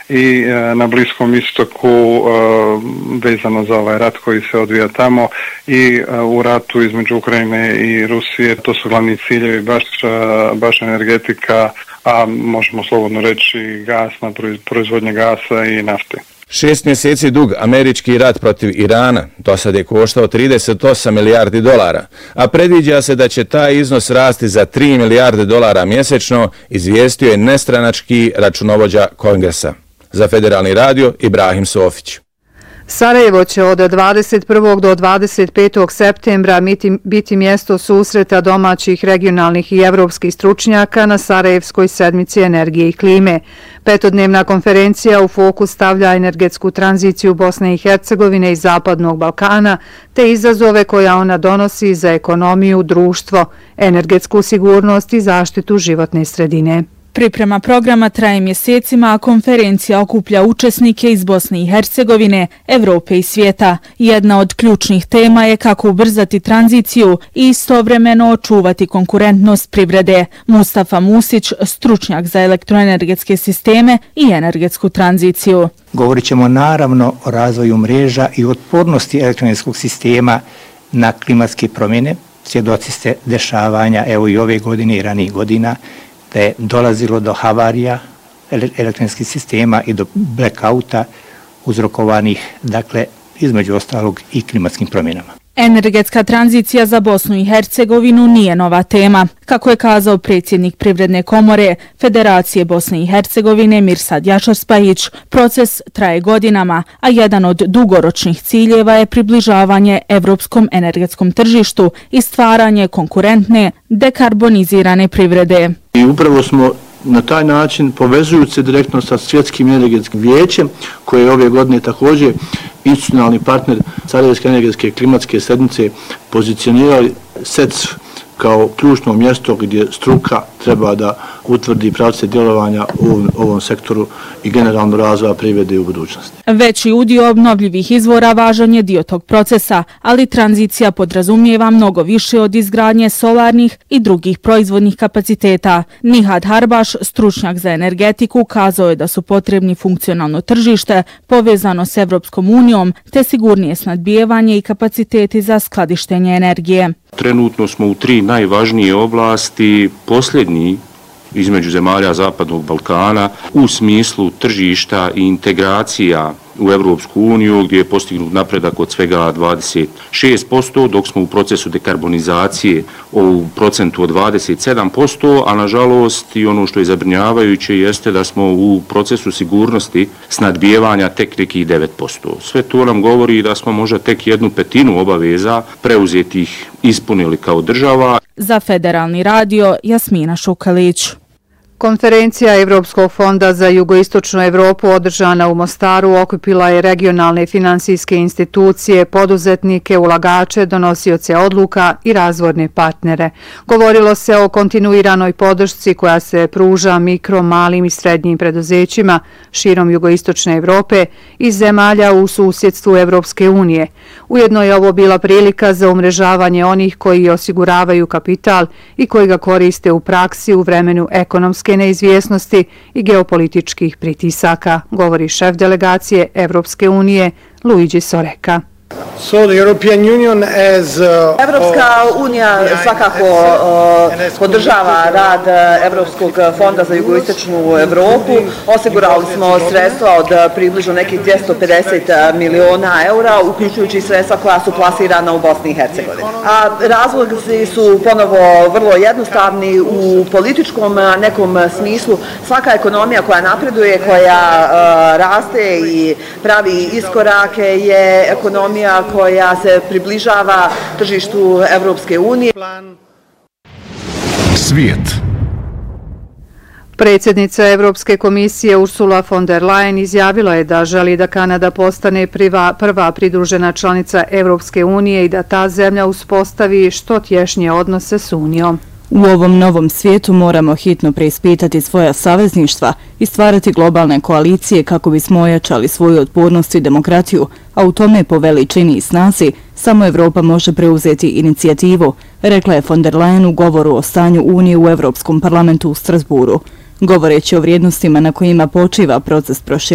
i na Bliskom istoku vezano za ovaj rat koji se odvija tamo i u ratu između Ukrajine i Rusije. To su glavni ciljevi, baš energetika, a možemo slobodno reći gasna proizvodnja gasa i nafte. 6 mjeseci dug američki rat protiv Irana do sad je koštao 38 milijardi dolara, a predviđa se da će taj iznos rasti za 3 milijarde dolara mjesečno, izvijestio je nestranački računovođa Kongresa. Za Federalni radio Ibrahim Sofić. Sarajevo će od 21. do 25. septembra biti mjesto susreta domaćih, regionalnih i evropskih stručnjaka na Sarajevskoj sedmici energije i klime. 5-dnevna konferencija u fokus stavlja energetsku tranziciju Bosne i Hercegovine i Zapadnog Balkana, te izazove koja ona donosi za ekonomiju, društvo, energetsku sigurnost i zaštitu životne sredine. Priprema programa traje mjesecima, a konferencija okuplja učesnike iz Bosne i Hercegovine, Evrope i svijeta. Jedna od ključnih tema je kako ubrzati tranziciju i istovremeno očuvati konkurentnost privrede. Mustafa Musić, stručnjak za elektroenergetske sisteme i energetsku tranziciju. Govorit ćemo naravno o razvoju mreža i otpornosti elektroenergetskog sistema na klimatske promjene. Svjedoci ste dešavanja evo i ove godine i ranijih godina, da je dolazilo do havarija elektronskih sistema i do blackouta uzrokovanih, dakle, između ostalog i klimatskim promjenama. Energetska tranzicija za Bosnu i Hercegovinu nije nova tema. Kako je kazao predsjednik Privredne komore Federacije Bosne i Hercegovine Mirsad Jašar-Spajić, proces traje godinama, a jedan od dugoročnih ciljeva je približavanje evropskom energetskom tržištu i stvaranje konkurentne, dekarbonizirane privrede. I upravo smo na taj način, povezujući se direktno sa Svjetskim energetskim vijećem, koje je ove godine također institucionalni partner Sarajevske energetske klimatske sedmice, pozicionirali SEC kao ključno mjesto gdje struka treba da utvrdi pravce djelovanja u ovom sektoru i generalno razvoja privrede u budućnosti. Veći udio obnovljivih izvora važan je dio tog procesa, ali tranzicija podrazumijeva mnogo više od izgradnje solarnih i drugih proizvodnih kapaciteta. Nihad Harbaš, stručnjak za energetiku, kazao je da su potrebni funkcionalno tržište povezano s Evropskom unijom te sigurnije snadbijevanje i kapaciteti za skladištenje energije. Trenutno smo u 3 najvažnije oblasti, posljednji između zemalja Zapadnog Balkana u smislu tržišta i integracija u Evropsku uniju, gdje je postignut napredak od svega 26%, dok smo u procesu dekarbonizacije u procentu od 27%, a nažalost i ono što je zabrinjavajuće jeste da smo u procesu sigurnosti snadbijevanja tek nekih 9%. Sve to nam govori da smo možda tek 1/5 obaveza preuzetih ispunili kao država. Za Federalni radio Jasmina Šukalić. Konferencija Evropskog fonda za jugoistočnu Evropu održana u Mostaru okupila je regionalne finansijske institucije, poduzetnike, ulagače, donosioce odluka i razvojne partnere. Govorilo se o kontinuiranoj podršci koja se pruža mikro, malim i srednjim preduzećima širom jugoistočne Evrope i zemalja u susjedstvu Evropske unije. Ujedno je ovo bila prilika za umrežavanje onih koji osiguravaju kapital i koji ga koriste u praksi u vremenu ekonomske neizvjesnosti i geopolitičkih pritisaka, govori šef delegacije Evropske unije Luigi Soreka. Evropska unija svakako podržava rad Evropskog fonda za jugoistočnu Evropu. Osigurali smo sredstva od približno nekih 250 miliona eura, uključujući sredstva koja su plasirana u Bosni i Hercegovini. A razlozi su ponovo vrlo jednostavni u političkom nekom smislu. Svaka ekonomija koja napreduje, koja raste i pravi iskorake je ekonomija koja se približava tržištu Evropske unije. Svijet. Predsjednica Evropske komisije Ursula von der Leyen izjavila je da želi da Kanada postane prva pridružena članica Evropske unije i da ta zemlja uspostavi što tješnije odnose s Unijom. U ovom novom svijetu moramo hitno preispitati svoja savezništva i stvarati globalne koalicije kako bismo ojačali svoju otpornost i demokratiju, a u tome po veličini i snazi samo Evropa može preuzeti inicijativu, rekla je von der Leyen u govoru o stanju Unije u Evropskom parlamentu u Strasburu. Govoreći o vrijednostima na kojima počiva proces proširenja